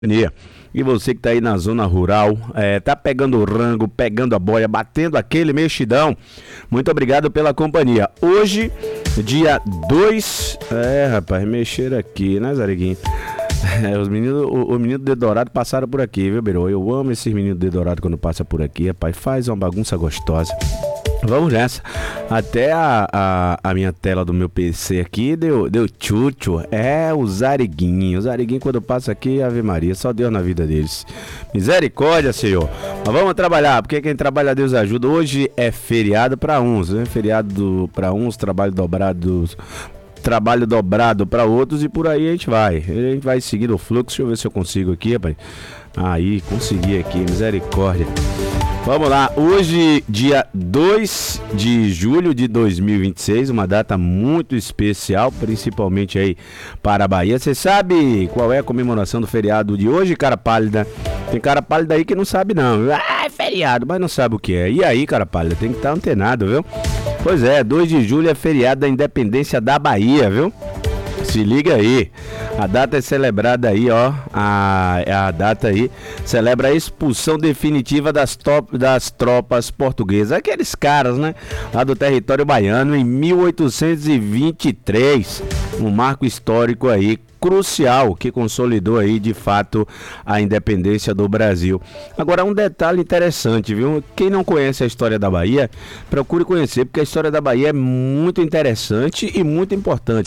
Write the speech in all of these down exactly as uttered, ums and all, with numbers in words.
E você que tá aí na zona rural, é, tá pegando o rango, pegando a boia, batendo aquele mexidão, muito obrigado pela companhia. Hoje, dia dois, é rapaz, mexer aqui, né, Zariguinho? É, os meninos, o, o menino do Dourado passaram por aqui, viu, Biru? Eu amo esses meninos do Dourado quando passa por aqui, rapaz, faz uma bagunça gostosa. Vamos nessa. Até a, a, a minha tela do meu P C aqui deu, deu tchutchu. É o Zariguinho. O Zariguinho quando passa aqui, Ave Maria, só Deus na vida deles. Misericórdia, Senhor. Mas vamos trabalhar, porque quem trabalha Deus ajuda. Hoje é feriado para uns, né? Feriado para uns, trabalho dobrado, trabalho dobrado para outros e por aí a gente vai. A gente vai seguindo o fluxo. Deixa eu ver se eu consigo aqui, rapaz. Aí, consegui aqui, misericórdia. Vamos lá, hoje dia dois de julho de dois mil e vinte e seis, uma data muito especial, principalmente aí para a Bahia. Você sabe qual é a comemoração do feriado de hoje, cara pálida? Tem cara pálida aí que não sabe não. Ah, é feriado, mas não sabe o que é. E aí, cara pálida, tem que estar antenado, viu? Pois é, dois de julho é feriado da independência da Bahia, viu? Se liga aí, a data é celebrada aí, ó, a, a data aí celebra a expulsão definitiva das, top, das tropas portuguesas, aqueles caras, né, lá do território baiano em mil oitocentos e vinte e três, um marco histórico aí crucial que consolidou aí de fato a independência do Brasil. Agora um detalhe interessante, viu? Quem não conhece a história da Bahia, procure conhecer, porque a história da Bahia é muito interessante e muito importante.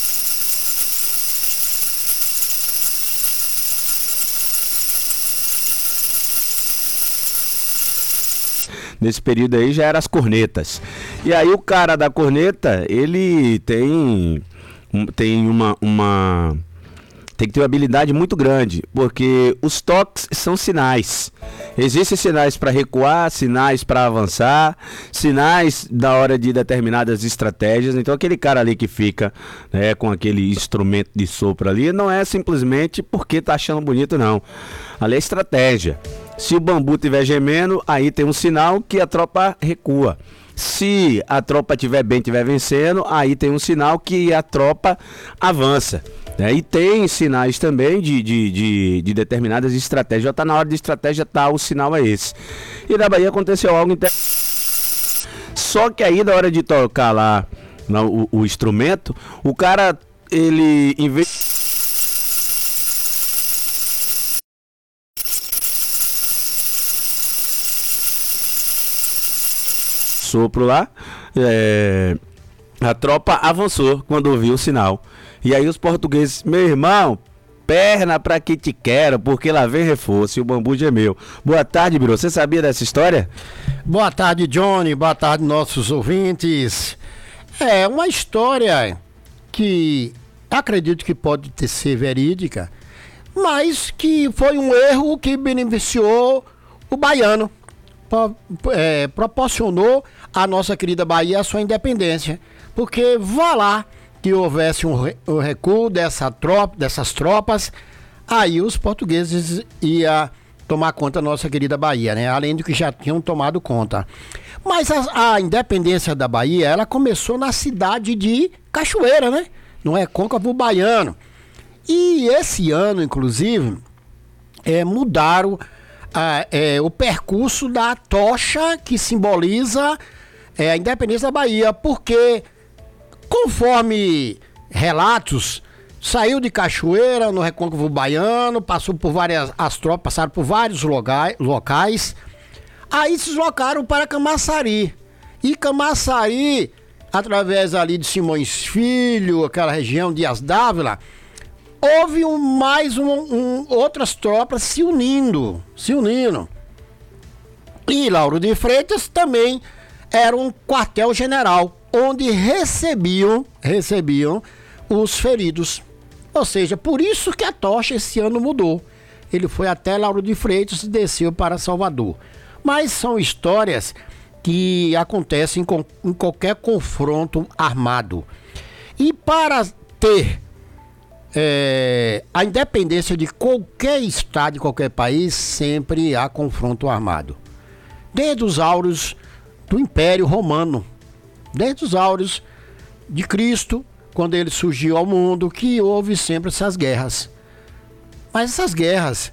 Nesse período aí já eram as cornetas. E aí o cara da corneta, ele tem, tem uma, uma... tem que ter uma habilidade muito grande, porque os toques são sinais. Existem sinais para recuar, sinais para avançar, sinais da hora de determinadas estratégias. Então aquele cara ali que fica, né, com aquele instrumento de sopro ali, não é simplesmente porque tá achando bonito, não. Ali é estratégia. Se o bambu estiver gemendo, aí tem um sinal que a tropa recua. Se a tropa estiver bem, estiver vencendo, aí tem um sinal que a tropa avança. Né? E tem sinais também de, de, de, de determinadas estratégias. Já está na hora de estratégia, tá, o sinal é esse. E na Bahia aconteceu algo interessante. Só que aí, na hora de tocar lá no, o, o instrumento, o cara, ele, em vez sopro lá, é, a tropa avançou quando ouviu o sinal. E aí os portugueses, meu irmão, perna pra que te quero, porque lá vem reforço e o bambu gemeu. Boa tarde, Biro, você sabia dessa história? Boa tarde, Johnny, boa tarde, nossos ouvintes. É uma história que acredito que pode ter, ser verídica, mas que foi um erro que beneficiou o baiano. É, proporcionou a nossa querida Bahia a sua independência, porque vá lá que houvesse um, re, um recuo dessa tropa, dessas tropas, aí os portugueses iam tomar conta da nossa querida Bahia, né? Além do que já tinham tomado conta. Mas a, a independência da Bahia, ela começou na cidade de Cachoeira, né? No Recôncavo Baiano. E esse ano, inclusive, é, mudaram Ah, é, o percurso da tocha que simboliza é, a independência da Bahia, porque conforme relatos, saiu de Cachoeira no Recôncavo Baiano, passou por várias, as tropas passaram por vários locais, locais, aí se deslocaram para Camaçari, e Camaçari, através ali de Simões Filho, aquela região de Dias Dávila, houve um, mais um, um, outras tropas se unindo, se unindo. E Lauro de Freitas também era um quartel-general, onde recebiam, recebiam os feridos. Ou seja, por isso que a tocha esse ano mudou. Ele foi até Lauro de Freitas e desceu para Salvador. Mas são histórias que acontecem com, em qualquer confronto armado. E para ter É, a independência de qualquer estado, de qualquer país, sempre há confronto armado. Desde os áureos do Império Romano, desde os áureos de Cristo, quando ele surgiu ao mundo, que houve sempre essas guerras. Mas essas guerras